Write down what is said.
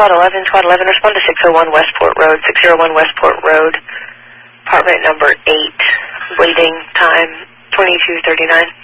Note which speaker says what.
Speaker 1: Squad 11, Squad 11, respond to 601 Westport Road, 601 Westport Road, apartment number 8, bleeding time 22:39.